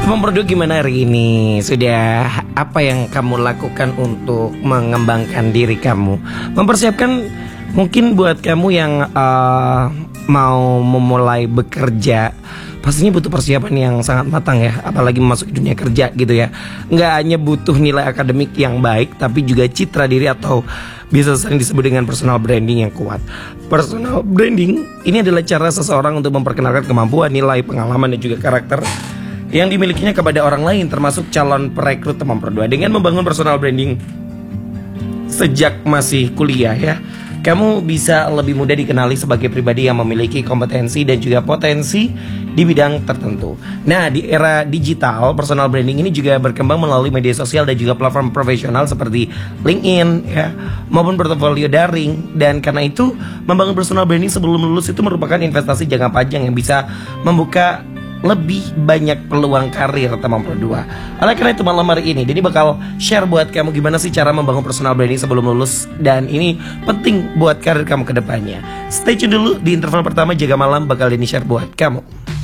Teman berdua gimana hari ini? Sudah apa yang kamu lakukan untuk mengembangkan diri kamu? Mempersiapkan mungkin buat kamu yang mau memulai bekerja, pastinya butuh persiapan yang sangat matang ya. Apalagi memasuki dunia kerja gitu ya. Nggak hanya butuh nilai akademik yang baik, tapi juga citra diri atau bisa sering disebut dengan personal branding yang kuat. Personal branding ini adalah cara seseorang untuk memperkenalkan kemampuan, nilai, pengalaman, dan juga karakter yang dimilikinya kepada orang lain, termasuk calon perekrut teman berdua. Dengan membangun personal branding sejak masih kuliah ya, kamu bisa lebih mudah dikenali sebagai pribadi yang memiliki kompetensi dan juga potensi di bidang tertentu. Nah, di era digital, personal branding ini juga berkembang melalui media sosial dan juga platform profesional seperti LinkedIn ya, maupun portofolio daring. Dan karena itu, membangun personal branding sebelum lulus itu merupakan investasi jangka panjang yang bisa membuka lebih banyak peluang karir teman berdua. Oleh karena itu malam hari ini Denny bakal share buat kamu gimana sih cara membangun personal branding sebelum lulus. Dan ini penting buat karir kamu ke depannya. Stay tune dulu di interval pertama Jaga Malam, bakal Denny share buat kamu.